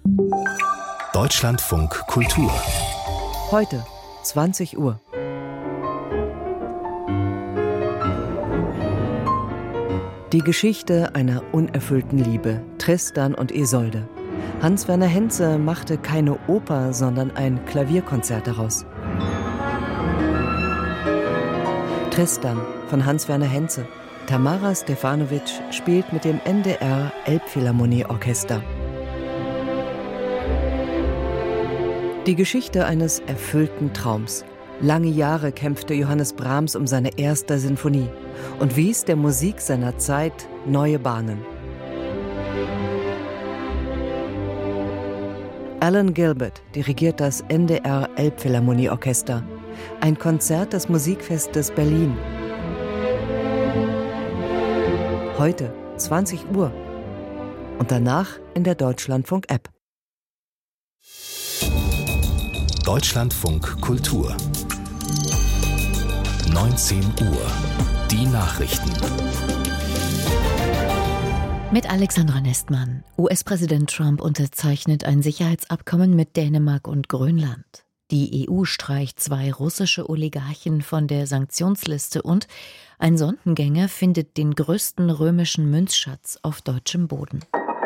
Deutschlandfunk Kultur. Heute, 20 Uhr. Die Geschichte einer unerfüllten Liebe, Tristan und Isolde. Hans-Werner Henze machte keine Oper, sondern ein Klavierkonzert daraus. Tristan von Hans-Werner Henze. Tamara Stefanovic spielt mit dem NDR Elbphilharmonieorchester. Die Geschichte eines erfüllten Traums. Lange Jahre kämpfte Johannes Brahms um seine erste Sinfonie und wies der Musik seiner Zeit neue Bahnen. Alan Gilbert dirigiert das NDR Elbphilharmonieorchester. Ein Konzert des Musikfestes Berlin. Heute, 20 Uhr. Und danach in der Deutschlandfunk-App. Deutschlandfunk Kultur. 19 Uhr. Die Nachrichten. Mit Alexandra Nestmann. US-Präsident Trump unterzeichnet ein Sicherheitsabkommen mit Dänemark und Grönland. Die EU streicht 2 russische Oligarchen von der Sanktionsliste und ein Sondengänger findet den größten römischen Münzschatz auf deutschem Boden.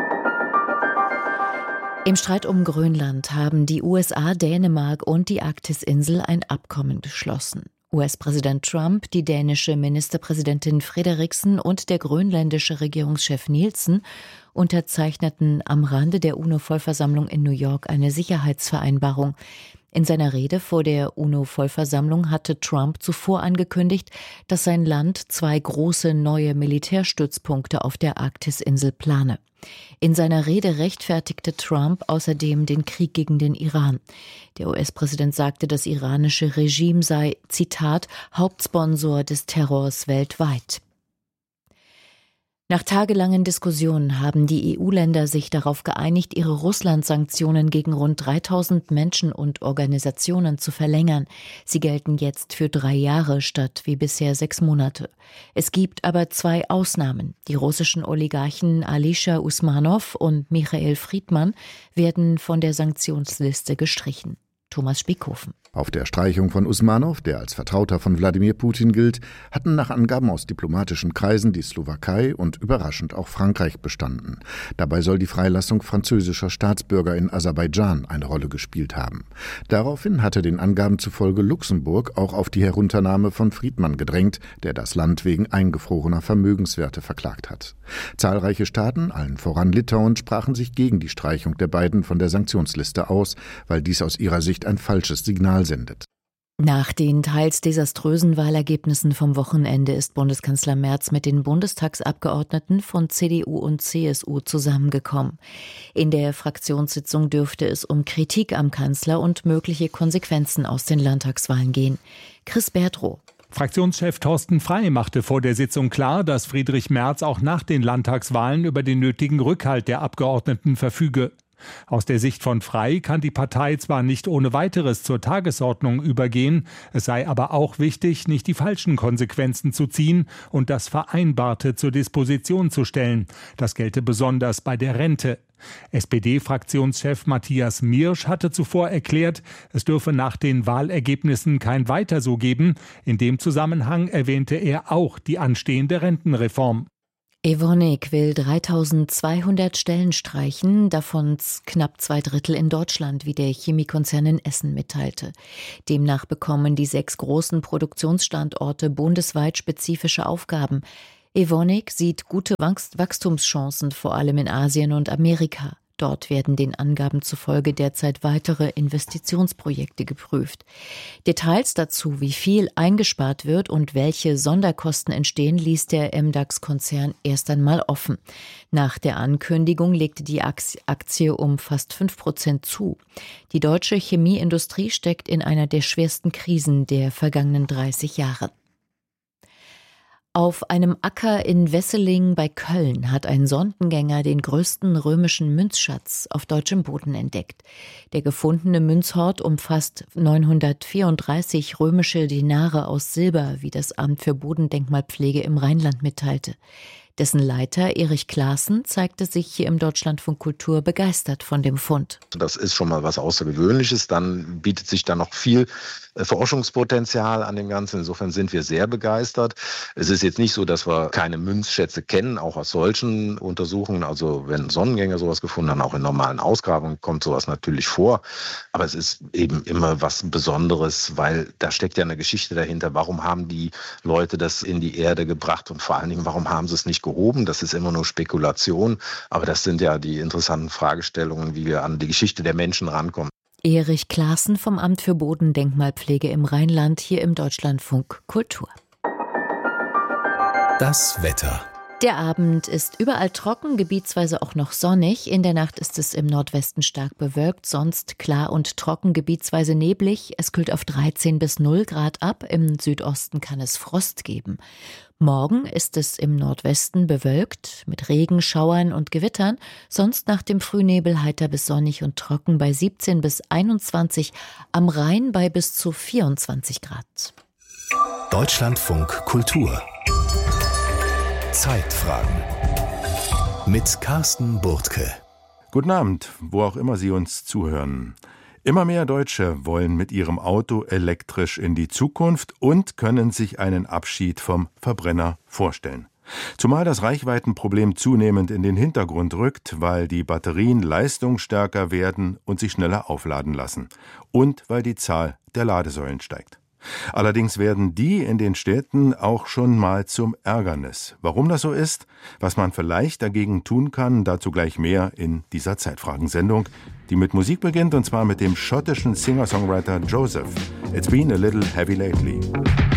Im Streit um Grönland haben die USA, Dänemark und die Arktisinsel ein Abkommen geschlossen. US-Präsident Trump, die dänische Ministerpräsidentin Frederiksen und der grönländische Regierungschef Nielsen unterzeichneten am Rande der UNO-Vollversammlung in New York eine Sicherheitsvereinbarung. In seiner Rede vor der UNO-Vollversammlung hatte Trump zuvor angekündigt, dass sein Land 2 große neue Militärstützpunkte auf der Arktisinsel plane. In seiner Rede rechtfertigte Trump außerdem den Krieg gegen den Iran. Der US-Präsident sagte, das iranische Regime sei, Zitat, Hauptsponsor des Terrors weltweit. Nach tagelangen Diskussionen haben die EU-Länder sich darauf geeinigt, ihre Russland-Sanktionen gegen rund 3000 Menschen und Organisationen zu verlängern. Sie gelten jetzt für 3 Jahre statt wie bisher 6 Monate. Es gibt aber 2 Ausnahmen. Die russischen Oligarchen Alisher Usmanov und Michael Friedmann werden von der Sanktionsliste gestrichen. Thomas Spiekhofen. Auf der Streichung von Usmanov, der als Vertrauter von Wladimir Putin gilt, hatten nach Angaben aus diplomatischen Kreisen die Slowakei und überraschend auch Frankreich bestanden. Dabei soll die Freilassung französischer Staatsbürger in Aserbaidschan eine Rolle gespielt haben. Daraufhin hatte den Angaben zufolge Luxemburg auch auf die Herunternahme von Friedmann gedrängt, der das Land wegen eingefrorener Vermögenswerte verklagt hat. Zahlreiche Staaten, allen voran Litauen, sprachen sich gegen die Streichung der beiden von der Sanktionsliste aus, weil dies aus ihrer Sicht ein falsches Signal sendet. Nach den teils desaströsen Wahlergebnissen vom Wochenende ist Bundeskanzler Merz mit den Bundestagsabgeordneten von CDU und CSU zusammengekommen. In der Fraktionssitzung dürfte es um Kritik am Kanzler und mögliche Konsequenzen aus den Landtagswahlen gehen. Chris Bertrow. Fraktionschef Thorsten Frey machte vor der Sitzung klar, dass Friedrich Merz auch nach den Landtagswahlen über den nötigen Rückhalt der Abgeordneten verfüge. Aus der Sicht von Frey kann die Partei zwar nicht ohne weiteres zur Tagesordnung übergehen, es sei aber auch wichtig, nicht die falschen Konsequenzen zu ziehen und das Vereinbarte zur Disposition zu stellen. Das gelte besonders bei der Rente. SPD-Fraktionschef Matthias Miersch hatte zuvor erklärt, es dürfe nach den Wahlergebnissen kein Weiter so geben. In dem Zusammenhang erwähnte er auch die anstehende Rentenreform. Evonik will 3200 Stellen streichen, davon knapp 2/3 in Deutschland, wie der Chemiekonzern in Essen mitteilte. Demnach bekommen die 6 großen Produktionsstandorte bundesweit spezifische Aufgaben. Evonik sieht gute Wachstumschancen, vor allem in Asien und Amerika. Dort werden den Angaben zufolge derzeit weitere Investitionsprojekte geprüft. Details dazu, wie viel eingespart wird und welche Sonderkosten entstehen, ließ der MDAX-Konzern erst einmal offen. Nach der Ankündigung legte die Aktie um fast 5% zu. Die deutsche Chemieindustrie steckt in einer der schwersten Krisen der vergangenen 30 Jahre. Auf einem Acker in Wesseling bei Köln hat ein Sondengänger den größten römischen Münzschatz auf deutschem Boden entdeckt. Der gefundene Münzhort umfasst 934 römische Dinare aus Silber, wie das Amt für Bodendenkmalpflege im Rheinland mitteilte. Dessen Leiter Erich Claassen zeigte sich hier im Deutschlandfunk Kultur begeistert von dem Fund. Das ist schon mal was Außergewöhnliches. Dann bietet sich da noch viel Forschungspotenzial an dem Ganzen. Insofern sind wir sehr begeistert. Es ist jetzt nicht so, dass wir keine Münzschätze kennen, auch aus solchen Untersuchungen. Also wenn Sonnengänger sowas gefunden haben, auch in normalen Ausgrabungen kommt sowas natürlich vor. Aber es ist eben immer was Besonderes, weil da steckt ja eine Geschichte dahinter. Warum haben die Leute das in die Erde gebracht und vor allen Dingen, warum haben sie es nicht gehoben? Das ist immer nur Spekulation. Aber das sind ja die interessanten Fragestellungen, wie wir an die Geschichte der Menschen rankommen. Erich Claassen vom Amt für Bodendenkmalpflege im Rheinland, hier im Deutschlandfunk Kultur. Das Wetter. Der Abend ist überall trocken, gebietsweise auch noch sonnig. In der Nacht ist es im Nordwesten stark bewölkt, sonst klar und trocken, gebietsweise neblig. Es kühlt auf 13 bis 0 Grad ab. Im Südosten kann es Frost geben. Morgen ist es im Nordwesten bewölkt, mit Regenschauern und Gewittern. Sonst nach dem Frühnebel heiter bis sonnig und trocken bei 17 bis 21, am Rhein bei bis zu 24 Grad. Deutschlandfunk Kultur. Zeitfragen mit Carsten Burtke. Guten Abend, wo auch immer Sie uns zuhören. Immer mehr Deutsche wollen mit ihrem Auto elektrisch in die Zukunft und können sich einen Abschied vom Verbrenner vorstellen. Zumal das Reichweitenproblem zunehmend in den Hintergrund rückt, weil die Batterien leistungsstärker werden und sich schneller aufladen lassen. Und weil die Zahl der Ladesäulen steigt. Allerdings werden die in den Städten auch schon mal zum Ärgernis. Warum das so ist, was man vielleicht dagegen tun kann, dazu gleich mehr in dieser Zeitfragensendung, die mit Musik beginnt, und zwar mit dem schottischen Singer-Songwriter Joseph. It's been a little heavy lately.